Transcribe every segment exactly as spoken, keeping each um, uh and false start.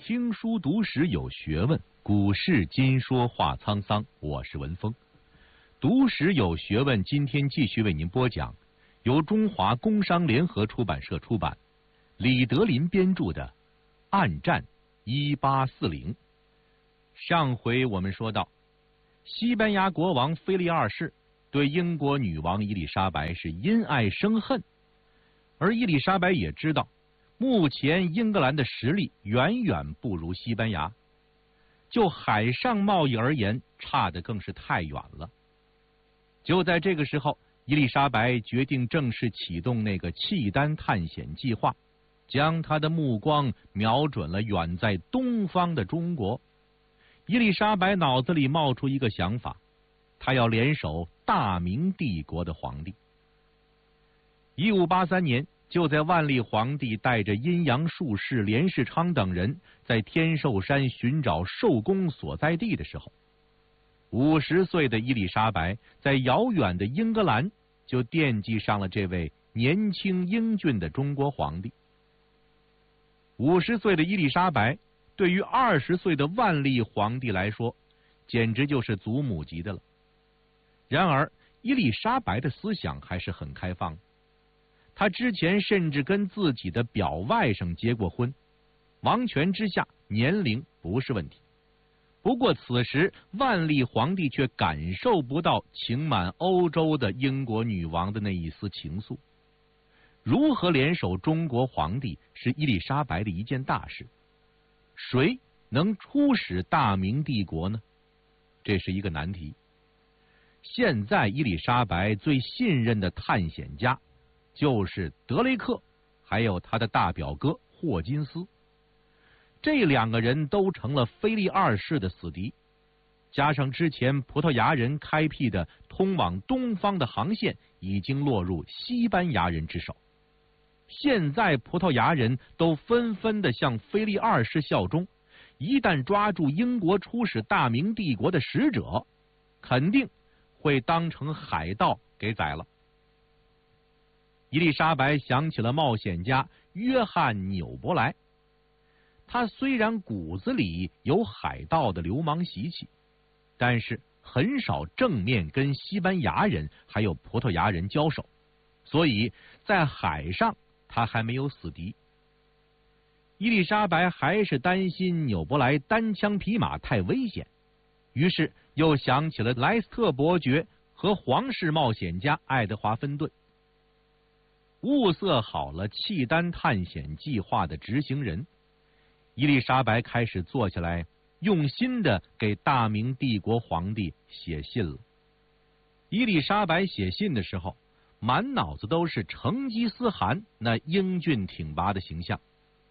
听书读史有学问，古事今说话沧桑。我是文峰，读史有学问。今天继续为您播讲由中华工商联合出版社出版、李德林编著的《暗战一八四零》。上回我们说到，西班牙国王腓力二世对英国女王伊丽莎白是因爱生恨，而伊丽莎白也知道，目前英格兰的实力远远不如西班牙，就海上贸易而言，差的更是太远了。就在这个时候，伊丽莎白决定正式启动那个契丹探险计划，将她的目光瞄准了远在东方的中国。伊丽莎白脑子里冒出一个想法，她要联手大明帝国的皇帝。一五八三年，就在万历皇帝带着阴阳术士连世昌等人在天寿山寻找寿宫所在地的时候，五十岁的伊丽莎白在遥远的英格兰就惦记上了这位年轻英俊的中国皇帝。五十岁的伊丽莎白对于二十岁的万历皇帝来说，简直就是祖母级的了。然而，伊丽莎白的思想还是很开放的。他之前甚至跟自己的表外甥结过婚，王权之下，年龄不是问题。不过此时万历皇帝却感受不到情满欧洲的英国女王的那一丝情愫。如何联手中国皇帝是伊丽莎白的一件大事，谁能出使大明帝国呢？这是一个难题。现在伊丽莎白最信任的探险家就是德雷克，还有他的大表哥霍金斯。这两个人都成了腓力二世的死敌，加上之前葡萄牙人开辟的通往东方的航线已经落入西班牙人之手，现在葡萄牙人都纷纷的向腓力二世效忠，一旦抓住英国出使大明帝国的使者，肯定会当成海盗给宰了。伊丽莎白想起了冒险家约翰·纽伯莱，他虽然骨子里有海盗的流氓习气，但是很少正面跟西班牙人还有葡萄牙人交手，所以在海上他还没有死敌。伊丽莎白还是担心纽伯莱单枪匹马太危险，于是又想起了莱斯特伯爵和皇室冒险家爱德华芬顿。物色好了契丹探险计划的执行人，伊丽莎白开始坐下来，用心的给大明帝国皇帝写信了。伊丽莎白写信的时候，满脑子都是成吉思汗那英俊挺拔的形象。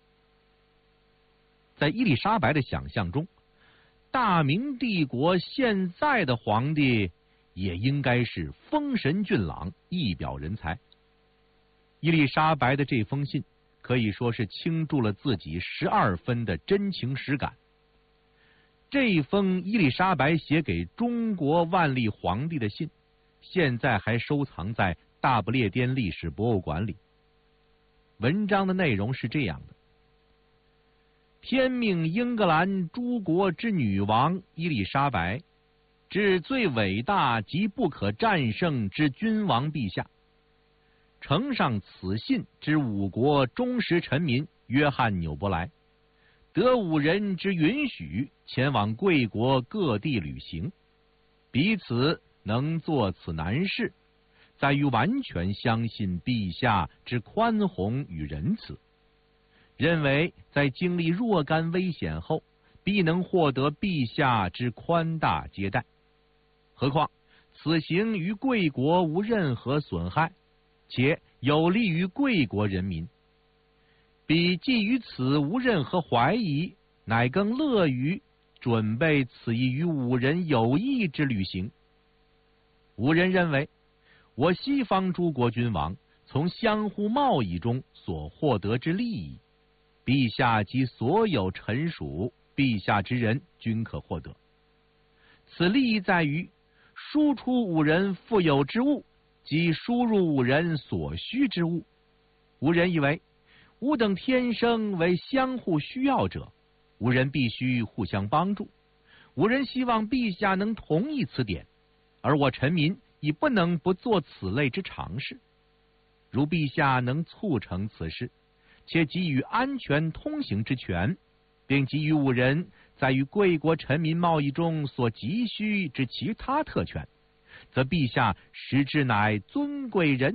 在伊丽莎白的想象中，大明帝国现在的皇帝也应该是风神俊朗，一表人才。伊丽莎白的这封信可以说是倾注了自己十二分的真情实感。这封伊丽莎白写给中国万历皇帝的信，现在还收藏在大不列颠历史博物馆里。文章的内容是这样的：天命英格兰诸国之女王伊丽莎白，至最伟大及不可战胜之君王陛下，呈上此信之五国忠实臣民约翰·纽伯莱，得五人之允许，前往贵国各地旅行，彼此能做此难事，在于完全相信陛下之宽宏与仁慈，认为在经历若干危险后，必能获得陛下之宽大接待。何况此行于贵国无任何损害，且有利于贵国人民，彼既于此无任何怀疑，乃更乐于准备此一与五人有益之旅行。五人认为，我西方诸国君王从相互贸易中所获得之利益，陛下及所有臣属陛下之人均可获得。此利益在于输出五人富有之物，及输入五人所需之物。吾人以为，吾等天生为相互需要者， 吾人必须互相帮助。吾人希望陛下能同意此点，而我臣民已不能不做此类之尝试。如陛下能促成此事，且给予安全通行之权，并给予吾人在与贵国臣民贸易中所急需之其他特权，则陛下实之乃尊贵人